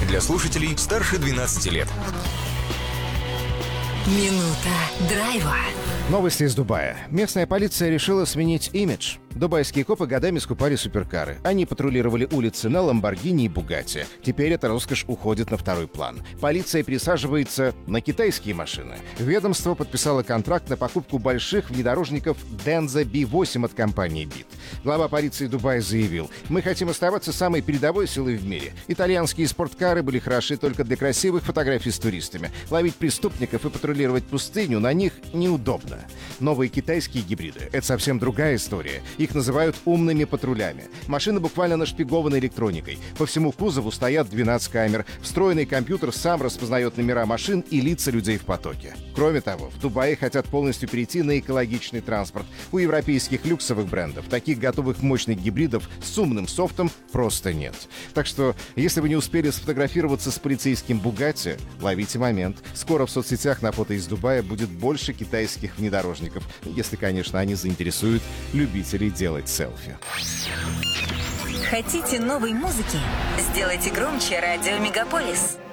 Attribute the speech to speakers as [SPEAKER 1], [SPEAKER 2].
[SPEAKER 1] для слушателей старше 12 лет.
[SPEAKER 2] Минута драйва.
[SPEAKER 3] Новости из Дубая. Местная полиция решила сменить имидж. Дубайские копы годами скупали суперкары. Они патрулировали улицы на Lamborghini и Bugatti. Теперь эта роскошь уходит на второй план. Полиция пересаживается на китайские машины. Ведомство подписало контракт на покупку больших внедорожников Denza B8 от компании BIT. Глава полиции Дубая заявил: «Мы хотим оставаться самой передовой силой в мире. Итальянские спорткары были хороши только для красивых фотографий с туристами. Ловить преступников и патрулировать пустыню на них неудобно». Новые китайские гибриды — это совсем другая история. Их называют умными патрулями. Машины буквально нашпигованы электроникой. По всему кузову стоят 12 камер. Встроенный компьютер сам распознает номера машин и лица людей в потоке. Кроме того, в Дубае хотят полностью перейти на экологичный транспорт. У европейских люксовых брендов таких готовых мощных гибридов с умным софтом просто нет. Так что, если вы не успели сфотографироваться с полицейским Бугатти, ловите момент. Скоро в соцсетях на фото из Дубая будет больше китайских внедорожников, если, конечно, они заинтересуют любителей делать селфи.
[SPEAKER 2] Хотите новой музыки? Сделайте громче радио Мегаполис.